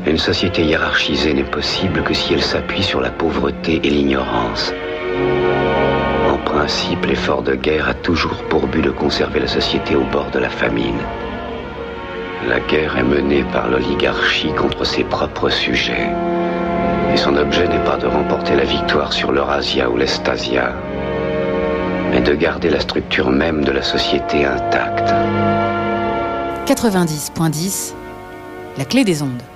Une société hiérarchisée n'est possible que si elle s'appuie sur la pauvreté et l'ignorance. En principe, l'effort de guerre a toujours pour but de conserver la société au bord de la famine. La guerre est menée par l'oligarchie contre ses propres sujets. Et son objet n'est pas de remporter la victoire sur l'Eurasia ou l'Estasia, mais de garder la structure même de la société intacte. 90.10, la clé des ondes.